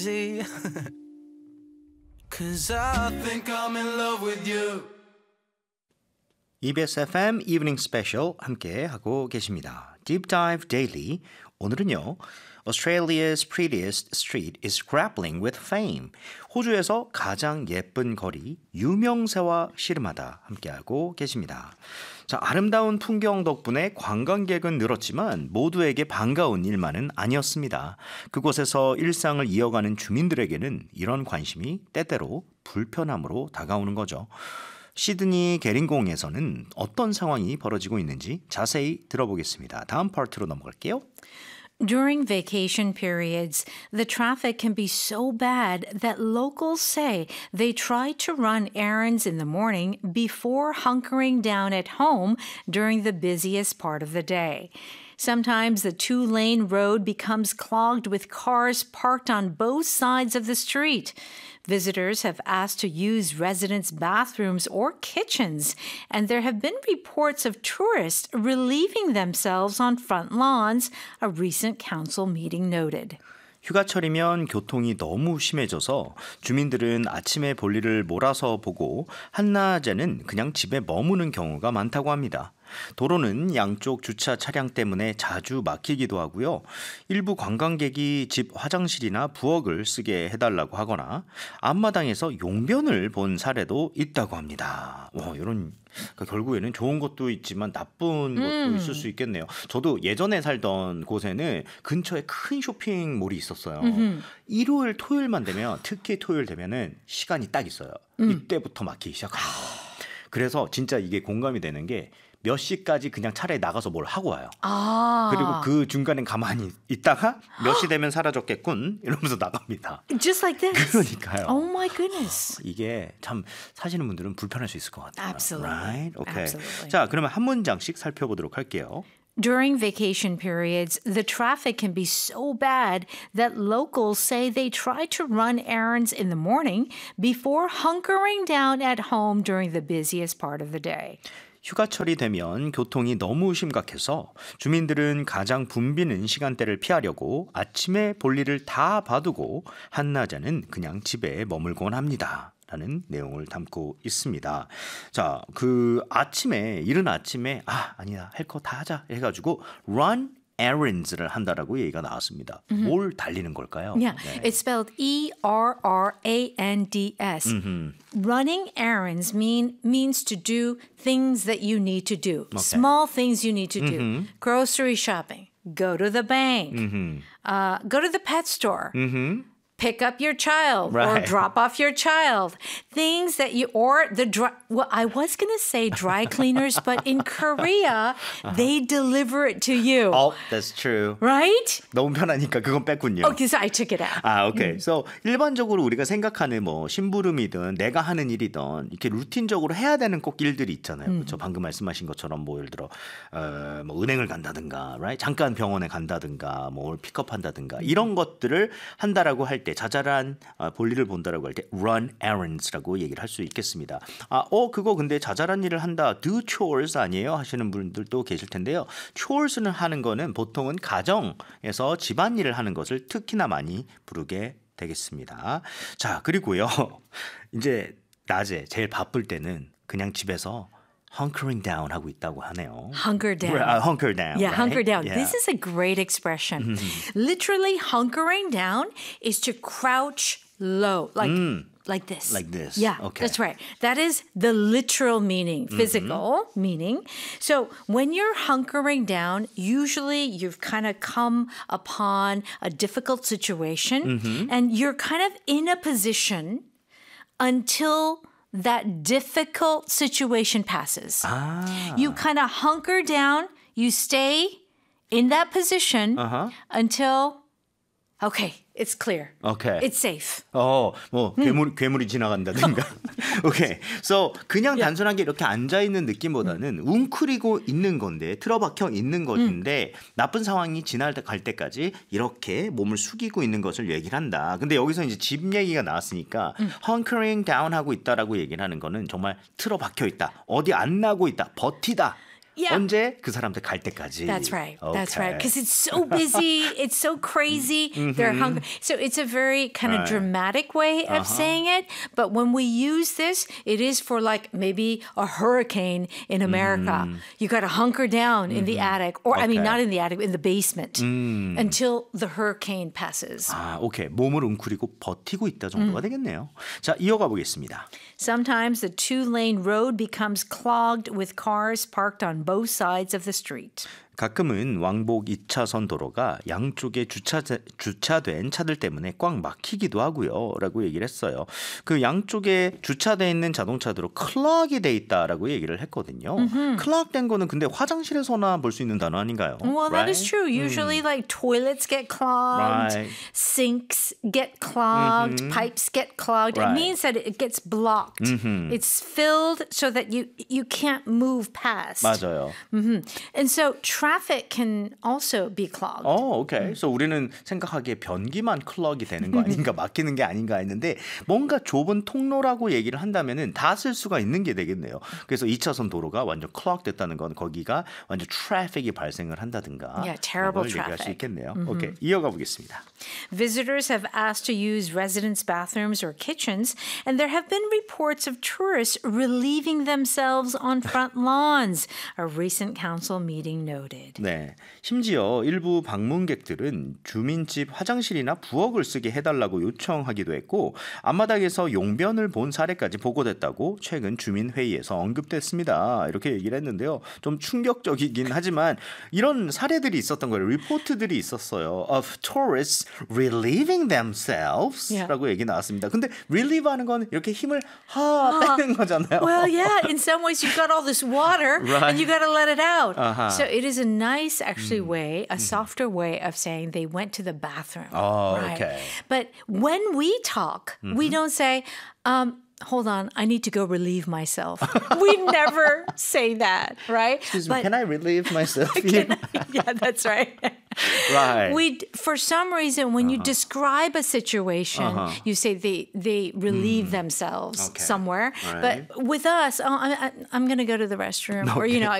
Cause I think I'm in love with you. EBS FM Evening Special 함께 하고 계십니다. Deep Dive Daily. 오늘은요. Australia's prettiest street is grappling with fame. 호주에서 가장 예쁜 거리, 유명세와 씨름하다 함께하고 계십니다. 자, 아름다운 풍경 덕분에 관광객은 늘었지만 모두에게 반가운 일만은 아니었습니다. 그곳에서 일상을 이어가는 주민들에게는 이런 관심이 때때로 불편함으로 다가오는 거죠. 시드니 게링공에서는 어떤 상황이 벌어지고 있는지 자세히 들어보겠습니다. 다음 파트로 넘어갈게요. During vacation periods, the traffic can be so bad that locals say they try to run errands in the morning before hunkering down at home during the busiest part of the day. Sometimes the two-lane road becomes clogged with cars parked on both sides of the street. Visitors have asked to use residents' bathrooms or kitchens, and there have been reports of tourists relieving themselves on front lawns, a recent council meeting noted. 휴가철이면 교통이 너무 심해져서 주민들은 아침에 볼일을 몰아서 보고 한낮에는 그냥 집에 머무는 경우가 많다고 합니다. 도로는 양쪽 주차 차량 때문에 자주 막히기도 하고요. 일부 관광객이 집 화장실이나 부엌을 쓰게 해달라고 하거나 앞마당에서 용변을 본 사례도 있다고 합니다. 이런 결국에는 좋은 것도 있지만 나쁜 것도 있을 수 있겠네요. 저도 예전에 살던 곳에는 근처에 큰 쇼핑몰이 있었어요. 일요일, 토요일만 되면 특히 토요일 되면은 시간이 딱 있어요. 이때부터 막히기 시작하는 거예요. 그래서 진짜 이게 공감이 되는 게 몇 시까지 그냥 차라리 나가서 뭘 하고 와요. 그리고 그 중간엔 가만히 있다가 몇 시 되면 사라졌겠군 이러면서 나갑니다. Just like this. 그러니까요. Oh my goodness. 이게 참 사시는 분들은 불편할 수 있을 것 같아요. Absolutely. Right? Okay. Absolutely. 자, 그러면 한 문장씩 살펴보도록 할게요. During vacation periods, the traffic can be so bad that locals say they try to run errands in the morning before hunkering down at home during the busiest part of the day. 휴가철이 되면 교통이 너무 심각해서 주민들은 가장 붐비는 시간대를 피하려고 아침에 볼일을 다 봐두고 한낮에는 그냥 집에 머물곤 합니다. 라는 내용을 담고 있습니다. 자, 그 아침에 이른 아침에 아니다 할 거 다 하자 해가지고 run errands를 한다라고 얘기가 나왔습니다. 뭘 달리는 걸까요? Yeah, 네. it's spelled E-R-R-A-N-D-S. Running errands means to do things that you need to do. Okay. Small things you need to do. Grocery shopping, go to the bank, go to the pet store. Pick up your child or Right. drop off your child. Things that you, or the dry, well, I was going to say dry cleaners, but in Korea, they deliver it to you. Oh, that's true. Right? 너무 편하니까 그건 뺐군요. Okay, so I took it out. 오케이. So 일반적으로 우리가 생각하는 뭐 심부름이든 내가 하는 일이든 이렇게 루틴적으로 해야 되는 꼭 일들이 있잖아요. 그렇죠. 방금 말씀하신 것처럼 뭐 예를 들어 뭐 은행을 간다든가, right? 잠깐 병원에 간다든가, 뭐 픽업한다든가 이런 것들을 한다라고 할 때 자잘한 볼일을 본다라고 할 때 run errands라고 얘기를 할 수 있겠습니다. 그거 근데 자잘한 일을 한다. do chores 아니에요? 하시는 분들도 계실 텐데요. chores는 하는 거는 보통은 가정에서 집안일을 하는 것을 특히나 많이 부르게 되겠습니다. 자, 그리고요. 이제 낮에 제일 바쁠 때는 그냥 집에서 hunkering down 하고 있다고 하네요. Hunker down. Hunker down. Yeah, right? hunker down. Yeah. This is a great expression. Literally, hunkering down is to crouch low, like this. Like this. Yeah, Okay. that's right. That is the literal meaning, physical meaning. So when you're hunkering down, usually you've kind of come upon a difficult situation and you're kind of in a position until that difficult situation passes. You kind of hunker down, you stay in that position until, okay, it's clear. Okay. It's safe. 뭐 괴물이 지나간다든가. 오케이. So 그냥 단순하게 이렇게 앉아 있는 느낌보다는 웅크리고 있는 건데 틀어박혀 있는 것인데 나쁜 상황이 갈 때까지 이렇게 몸을 숙이고 있는 것을 얘기를 한다. 근데 여기서 이제 집 얘기가 나왔으니까 hunkering down 하고 있다라고 얘기를 하는 거는 정말 틀어박혀 있다. 어디 안 나고 있다. 버티다. Yeah. 언제? 그 사람들 갈 때까지. That's right. That's right. Okay. Because it's so busy. It's so crazy. They're hungry. So it's a very kind of Right. dramatic way of saying it. But when we use this, it is for like maybe a hurricane in America. You got to hunker down in the attic. Or, I mean, Okay. not in the attic, in the basement until the hurricane passes. 아, 오케이. 몸을 웅크리고 버티고 있다 정도가 되겠네요. 자, 이어가 보겠습니다. Sometimes the two-lane road becomes clogged with cars parked on both sides of the street. 가끔은 왕복 2차선 도로가 양쪽에 주차된 차들 때문에 꽉 막히기도 하고요. 라고 얘기를 했어요. 그 양쪽에 주차돼 있는 자동차들로 클락이 돼 있다라고 얘기를 했거든요. 클락된 거는 근데 화장실에서나 볼 수 있는 단어 아닌가요? Well, that Right? is true. Usually, like toilets get clogged, Right. sinks get clogged, pipes get clogged. Right. It means that it gets blocked. It's filled so that you can't move past. 맞아요. And so traffic can also be clogged. 오케이. 그래서 우리는 생각하기에 변기만 클럭이 되는 거 아닌가, 막히는 게 아닌가 했는데 뭔가 좁은 통로라고 얘기를 한다면은 다 쓸 수가 있는 게 되겠네요. 그래서 2차선 도로가 완전 클럭 됐다는 건 거기가 완전 트래픽이 발생을 한다든가. Yeah, terrible 그걸 얘기할 수 traffic. 있겠네요. 오케이. 이어가 보겠습니다. Visitors have asked to use residents' bathrooms or kitchens, and there have been reports of tourists relieving themselves on front lawns, a recent council meeting noted. 네. 심지어 일부 방문객들은 주민집 화장실이나 부엌을 쓰게 해달라고 요청하기도 했고 앞마당에서 용변을 본 사례까지 보고됐다고 최근 주민회의에서 언급됐습니다. 이렇게 얘기를 했는데요. 좀 충격적이긴 하지만 이런 사례들이 있었던 거예요. 리포트들이 있었어요. Of tourists relieving themselves Yeah. 라고 얘기 나왔습니다. 근데 relieve 하는 건 이렇게 힘을 빼는 거잖아요. Well, yeah, in some ways you've got all this water Right. and you got to let it out. Uh-huh. So it is a nice actually way, a softer way of saying they went to the bathroom. Oh, right? okay. But when we talk, we don't say, hold on, I need to go relieve myself. We never say that, right? Excuse me, can I relieve myself here? Yeah, that's right. Right. For some reason, when you describe a situation, you say they relieve themselves Okay. somewhere. Right. But with us, I'm going to go to the restroom, or